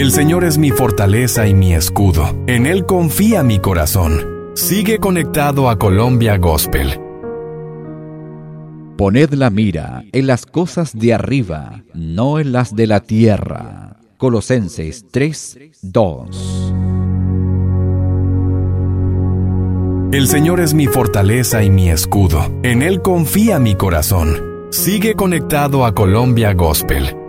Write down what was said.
El Señor es mi fortaleza y mi escudo. En Él confía mi corazón. Sigue conectado a Colombia Gospel. Poned la mira en las cosas de arriba, no en las de la tierra. Colosenses 3:2. El Señor es mi fortaleza y mi escudo. En Él confía mi corazón. Sigue conectado a Colombia Gospel.